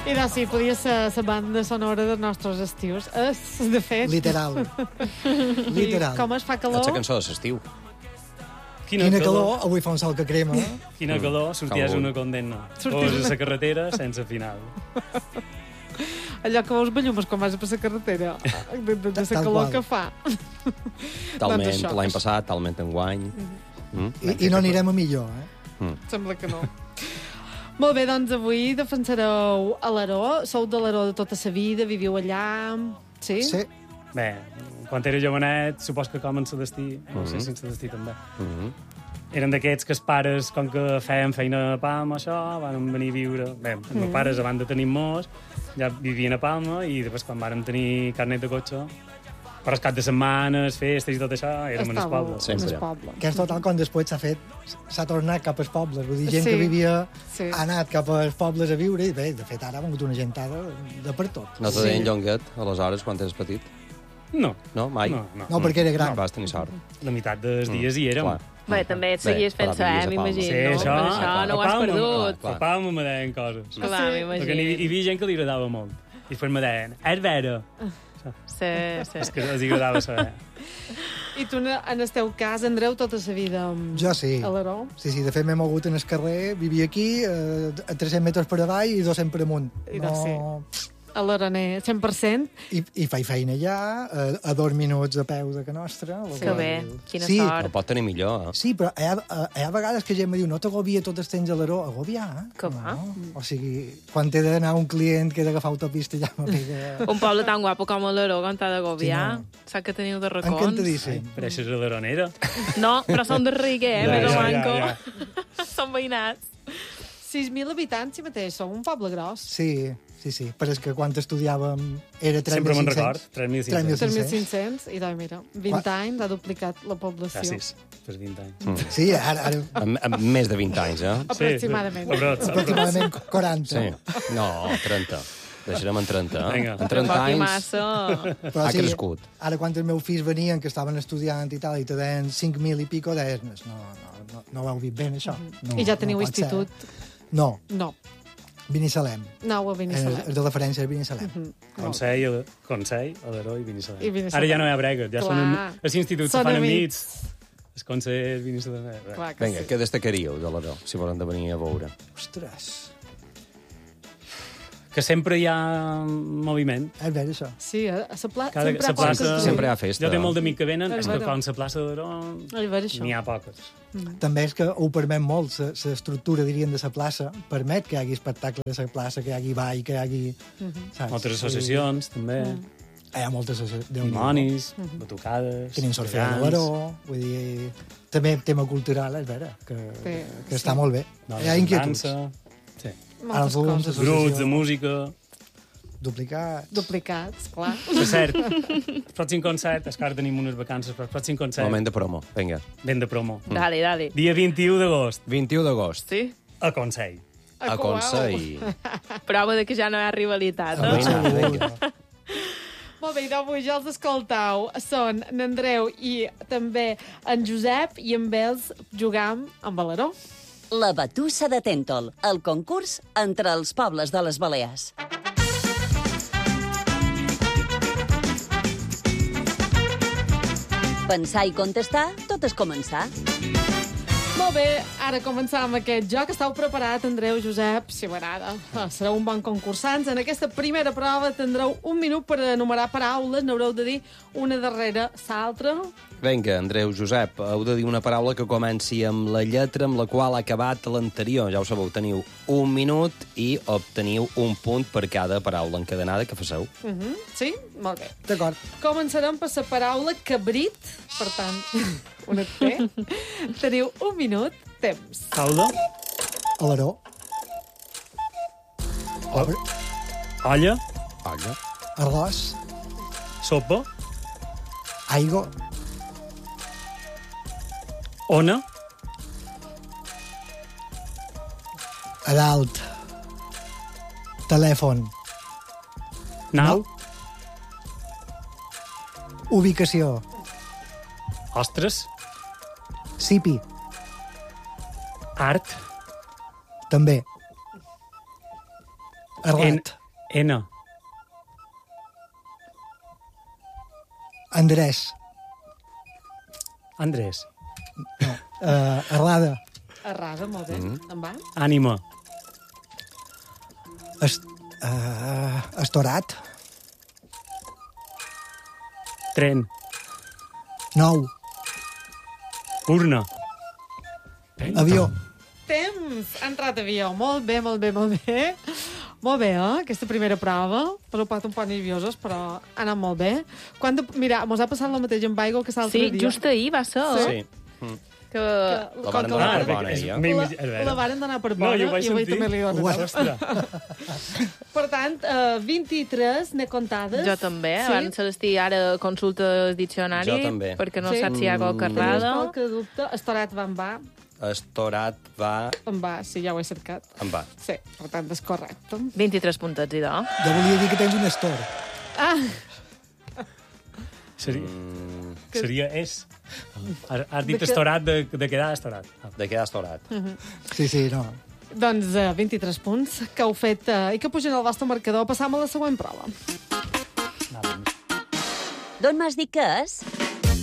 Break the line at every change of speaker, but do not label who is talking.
I doncs sí, podia ser la banda sonora dels nostres estius. De fet.
Literal. Literal.
I com es fa calor?
És la cançó de l'estiu.
Quina calor, avui fa un sol que crema.
Quina calor, sorties una condemna. Poses a la carretera sense final.
Allò que veus bellumes quan vas per la carretera, de la calor que fa.
Talment l'any passat, talment enguany.
I no anirem a millor,
Sembla que no. Molt bé, doncs avui defensareu a l'Aró. Sou de l'Aró de tota la vida, viviu allà... Sí?
Sí.
Bé, quan era jovenet, supos que com en la destí, no sé si en la destí també. Eren d'aquests que els pares, com que feien feina a Palma, això, van venir a viure... Bé, els meus pares, abans de tenir molts, ja vivien a Palma, i després, quan varen tenir carnet de cotxe, per el cap de setmanes, festes i tot això, érem en el poble.
Sempre.
Que és total quan després s'ha tornat cap als pobles. Vull dir, gent que vivia ha anat cap als pobles a viure i bé, de fet, ara ha vengut una gentada de per tot.
No te deien llonguet, aleshores, quan eres petit?
No.
No, mai?
No, perquè era gran.
No, vas tenir sort.
La meitat dels dies hi érem.
Bé, també et seguies fent-se, m'imagino.
Sí, això
no ho has perdut.
A Palma me deien coses.
Clar, m'imagino.
Perquè hi havia gent que li agradava molt. I després me deien, és vera.
Sí.
És que els agradava saber.
I tu, en el teu cas, Andreu, tota la vida
jo sí.
a l'Aró?
Sí, de fet m'he mogut en el carrer, vivia aquí, a 300 metres per avall i 200 per amunt.
I doncs sí. A l'Aroner, 100%.
I faig feina allà, a 2 minuts a peu de que nostra.
Que bé, quina sort.
No pot tenir millor,
Sí, però hi ha vegades que gent me diu no t'agobia tot el temps a l'Aró. Agobiar?
Que va?
O sigui, quan t'he d'anar un client que he d'agafar autopista ja me pega...
Un poble tan guapo com l'Aró, quan t'ha d'agobiar. Saps que teniu de racons.
Encantadíssim.
Pareixes a l'Aronera.
No, però són de Riguer, més o manco. Són veïnats.
6.000 habitants, si mateix, som un poble gros.
Sí. Però és que quan estudiàvem era 3.500.
Sempre me'n record, 3.500.
3.500, i doncs mira, 20 anys ha duplicat la població.
Gràcies, per 20 anys.
Sí, ara...
Amb més de 20 anys,
Aproximadament.
Aproximadament 40.
Sí. No, 30. Deixarem en 30.
Vinga.
En 30 anys
Però
ha crescut.
Ara, quan els meus fills venien, que estaven estudiant i tal, i te deien 5.000 i pico, deies, no ho heu dit ben, això.
I ja teniu institut?
No.
Binissalem.
No, a Binissalem. És de referència a Binissalem.
Consell, a l'Aró i Binissalem. Ara ja no hi ha bregues, ja són els instituts que fan amics. Els consells, Binissalem...
Vinga, què destacaríeu de l'Aró, si volen de venir a veure?
Ostres...
Que sempre hi ha moviment.
És bé, això.
Sí, a la
plaça...
Sempre hi ha festa.
Jo tinc molt d'amics que venen, és que quan la plaça d'Aró n'hi ha poques.
També és que ho permet molt, l'estructura, diríem, de la plaça, permet que hi hagi espectacle de la plaça, que hi hagi ball, que hi hagi...
Moltes associacions, també.
Hi ha moltes associacions.
Dimonis, batucades...
Tenim sorfeig de l'Aró, vull dir... També tema cultural, és vera, que està molt bé. Hi ha inquietuds.
Moltes coses.
Grups de música...
Duplicats, clar.
Per cert, el pròxim concert, és que ara tenim unes vacances, però el pròxim concert...
Moment de promo, vinga.
Ben de promo.
Dale.
Dia 21 d'agost.
21 d'agost.
Sí?
A Consell.
A Consell.
Prova de que ja no hi ha rivalitat.
Vinga.
Molt bé, i d'avui ja els escoltau. Són n'Andreu i també en Josep, i amb ells jugam amb l'Aró.
La Batussa de Tèntol, el concurs entre els pobles de les Balears. Pensar i contestar, tot és començar.
Molt bé, ara començam aquest joc. Esteu preparat, Andreu, Josep? Si m'agrada. Sereu un bon concursants. En aquesta primera prova tindreu 1 minut per enumerar paraules. N'haureu de dir una darrere l'altra.
Vinga, Andreu, Josep, heu de dir una paraula que comenci amb la lletra amb la qual ha acabat l'anterior. Ja ho sabeu, teniu 1 minut i obteniu 1 punt per cada paraula encadenada que faceu.
Sí? Molt bé.
D'acord.
Començarem per la paraula cabrit. Per tant, una T. Teniu 1 minut, temps.
Caldo.
A l'Aró.
Olla.
Arròs.
Sopa.
Aigua.
Ona.
A dalt. Telèfon.
Nau.
Ubicació.
Ostres.
Sipi.
Art.
També. Arlat.
N.
Andrés.
Andrés.
No. Arlada.
Arrada, molt bé. En va?
Ànima.
Estorat.
Tren.
Nou.
Urna.
Avió.
Temps! Ha entrat avió. Molt bé, molt bé, molt bé. Molt bé, aquesta primera prova. Però pot un poc nerviosos, però ha anat molt bé. Mira, mos ha passat el mateix amb aigua que l'altre dia.
Sí, just ahir va ser.
Sí.
Que...
La van donar per bona,
La varen donar per bona, i avui també li donen. Per tant, 23 n'he comptades.
Jo també, abans de l'estir ara consulta el diccionari, perquè no saps si hi ha qualque errada.
Qualque dubte. Estorat va en va.
Estorat va...
En va, sí, ja ho he cercat.
En va.
Sí, per tant, és correcte.
23 puntets, idò.
Jo volia dir que tens un estor.
Seria és. Has dit estorat de quedar estorat.
De quedar estorat.
Sí, no.
Doncs 23 punts que heu fet i que pugen al vostre marcador. Passam a la següent prova.
D'on m'has dit que és?